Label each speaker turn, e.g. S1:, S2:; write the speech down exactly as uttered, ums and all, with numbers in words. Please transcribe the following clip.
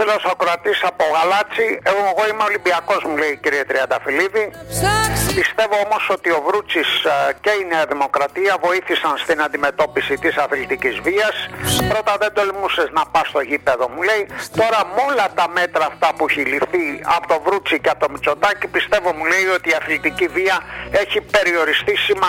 S1: φίλος ακροατής από Γαλάτσι. Εγώ, εγώ είμαι Ολυμπιακός, μου λέει η κυρία Τριανταφυλλίδη. Πιστεύω όμως ότι ο Βρούτσης και η Νέα Δημοκρατία βοήθησαν στην αντιμετώπιση της αθλητικής βίας. Πρώτα δεν τολμούσες να πας στο γήπεδο, μου λέει. Τώρα με όλα τα μέτρα αυτά που έχει ληφθεί από το Βρούτσι και από το Μητσοτάκη, πιστεύω, μου λέει, ότι η αθλητική βία έχει περιοριστεί σημαντικά.